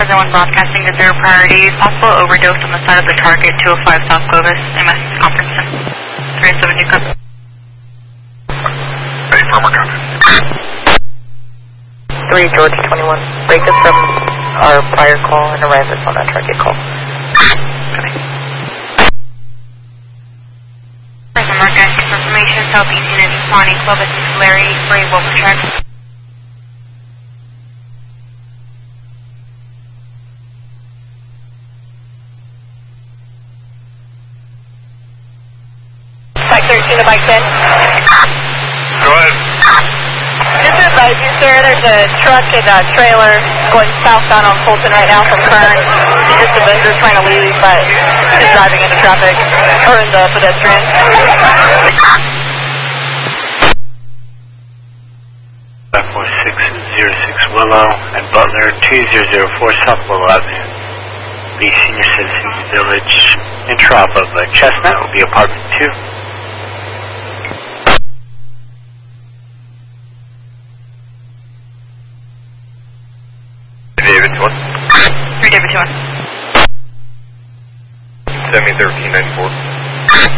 1 broadcasting to 0 priority. Possible overdose on the side of the target, 205 South Clovis, MS Conferencing. 370 copy. Hey, firmer copy. 3 George 21. Break us from our prior call and arrive us on that target call. Okay. Present broadcasting information, Southeast Unity, Pawnee, Clovis, Larry, Ray, Wilbur Track. Type 13 to Mike 10. Go ahead. Just to advise you, sir, there's a truck and a trailer going southbound on Fulton right now from Kern. Just a vendor trying to leave, but just driving into traffic, or in the pedestrian. 4606 Willow and Butler, 2004 South Willow Avenue. The Senior Citizens Village intra of Chestnut will be apartment 2. David 1. 3 David 2. Send me 1394.